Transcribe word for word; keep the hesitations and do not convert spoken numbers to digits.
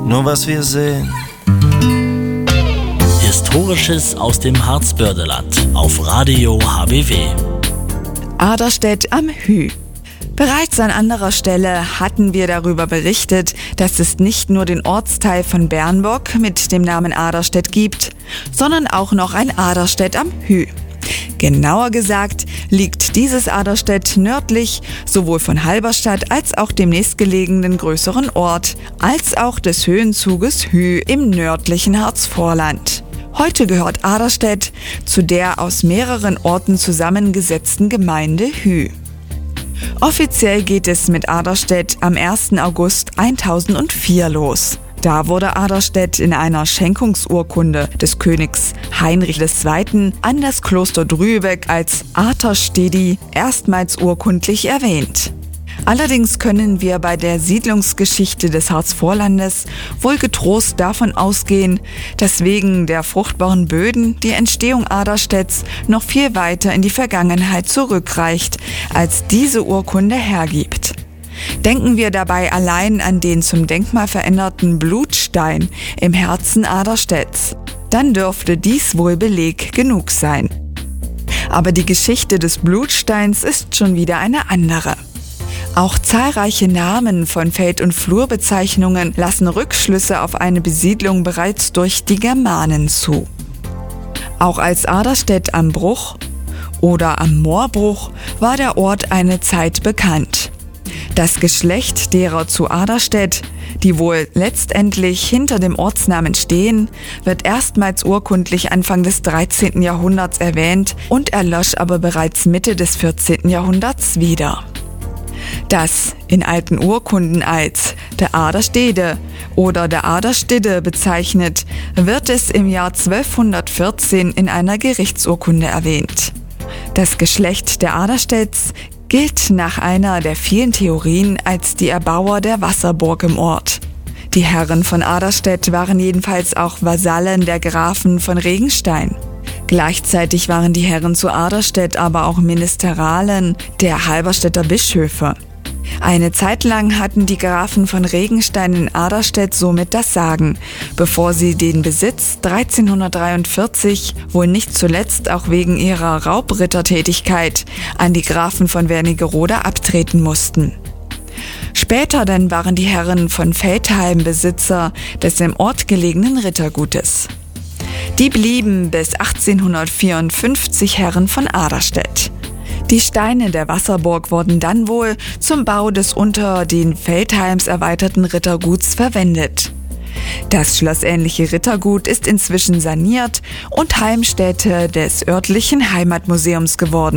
nur was wir sehen. Historisches aus dem Harzbördeland auf Radio H B W. Aderstedt am Hüh. Bereits an anderer Stelle hatten wir darüber berichtet, dass es nicht nur den Ortsteil von Bernburg mit dem Namen Aderstedt gibt, sondern auch noch ein Aderstedt am Hüh. Genauer gesagt liegt dieses Aderstedt nördlich sowohl von Halberstadt als auch dem nächstgelegenen größeren Ort, als auch des Höhenzuges Hüh im nördlichen Harzvorland. Heute gehört Aderstedt zu der aus mehreren Orten zusammengesetzten Gemeinde Hüh. Offiziell geht es mit Aderstedt am ersten August eintausendvier los. Da wurde Aderstedt in einer Schenkungsurkunde des Königs Heinrich der Zweite. an das Kloster Drübeck als Aterstedi erstmals urkundlich erwähnt. Allerdings können wir bei der Siedlungsgeschichte des Harzvorlandes wohl getrost davon ausgehen, dass wegen der fruchtbaren Böden die Entstehung Aderstedts noch viel weiter in die Vergangenheit zurückreicht, als diese Urkunde hergibt. Denken wir dabei allein an den zum Denkmal veränderten Blutstein im Herzen Aderstedts. Dann dürfte dies wohl Beleg genug sein. Aber die Geschichte des Blutsteins ist schon wieder eine andere. Auch zahlreiche Namen von Feld- und Flurbezeichnungen lassen Rückschlüsse auf eine Besiedlung bereits durch die Germanen zu. Auch als Aderstedt am Bruch oder am Moorbruch war der Ort eine Zeit bekannt. Das Geschlecht derer zu Aderstedt, die wohl letztendlich hinter dem Ortsnamen stehen, wird erstmals urkundlich Anfang des dreizehnten Jahrhunderts erwähnt und erlosch aber bereits Mitte des vierzehnten Jahrhunderts wieder. Das in alten Urkunden als der Aderstede oder der Aderstidde bezeichnet, wird es im Jahr zwölfhundertvierzehn in einer Gerichtsurkunde erwähnt. Das Geschlecht der Aderstedts gilt nach einer der vielen Theorien als die Erbauer der Wasserburg im Ort. Die Herren von Aderstedt waren jedenfalls auch Vasallen der Grafen von Regenstein. Gleichzeitig waren die Herren zu Aderstedt aber auch Ministeralen der Halberstädter Bischöfe. Eine Zeit lang hatten die Grafen von Regenstein in Aderstedt somit das Sagen, bevor sie den Besitz dreizehnhundertdreiundvierzig, wohl nicht zuletzt auch wegen ihrer Raubrittertätigkeit, an die Grafen von Wernigerode abtreten mussten. Später dann waren die Herren von Veltheim Besitzer des im Ort gelegenen Rittergutes. Die blieben bis achtzehnhundertvierundfünfzig Herren von Aderstedt. Die Steine der Wasserburg wurden dann wohl zum Bau des unter den Veltheims erweiterten Ritterguts verwendet. Das schlossähnliche Rittergut ist inzwischen saniert und Heimstätte des örtlichen Heimatmuseums geworden.